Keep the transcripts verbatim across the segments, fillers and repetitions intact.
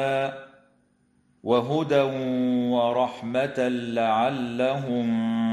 وهدى ورحمة لعلهم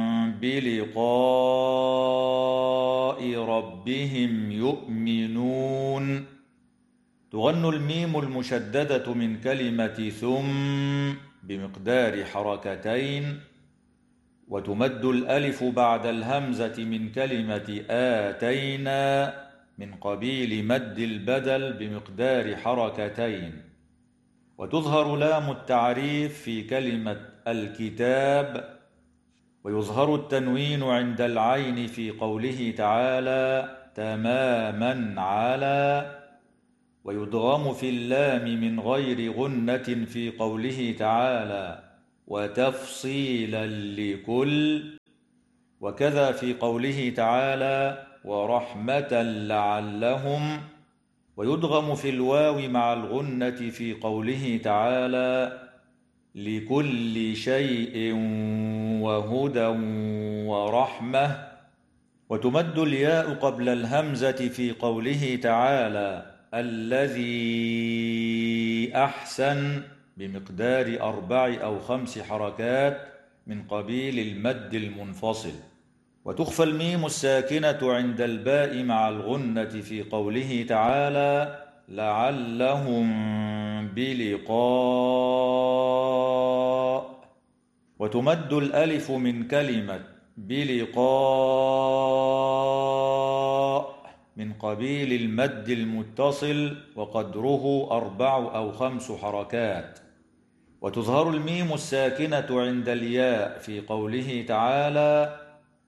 بلقاء ربهم يؤمنون. تغن الميم المشددة من كلمة ثم بمقدار حركتين، وتمد الألف بعد الهمزة من كلمة آتينا من قبيل مد البدل بمقدار حركتين، وتظهر لام التعريف في كلمة الكتاب، ويظهر التنوين عند العين في قوله تعالى تماما على، ويدغم في اللام من غير غنة في قوله تعالى وتفصيلا لكل، وكذا في قوله تعالى ورحمة لعلهم، ويدغم في الواو مع الغنة في قوله تعالى لكل شيء وهدى ورحمة، وتمد الياء قبل الهمزة في قوله تعالى الذي أحسن بمقدار أربع أو خمس حركات من قبيل المد المنفصل، وتخفى الميم الساكنة عند الباء مع الغنة في قوله تعالى لعلهم بلقاء، وتمد الألف من كلمة بلقاء من قبيل المد المتصل وقدره أربع أو خمس حركات، وتظهر الميم الساكنة عند الياء في قوله تعالى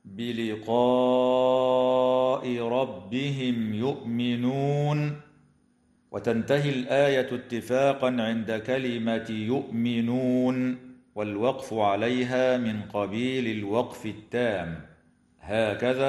بلقاء ربهم يؤمنون، وتنتهي الآية اتفاقا عند كلمة يؤمنون، والوقف عليها من قبيل الوقف التام، هكذا